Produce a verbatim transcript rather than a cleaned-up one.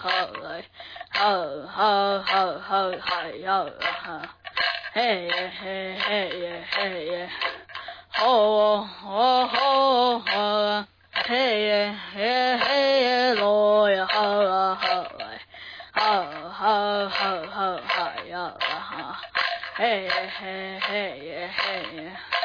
嘿，吼吼吼吼嗨呀哈，嘿耶嘿嘿耶嘿耶，吼吼吼吼，嘿耶嘿嘿耶罗呀吼啊吼哎，吼吼吼吼嗨呀哈，嘿耶嘿嘿耶嘿耶。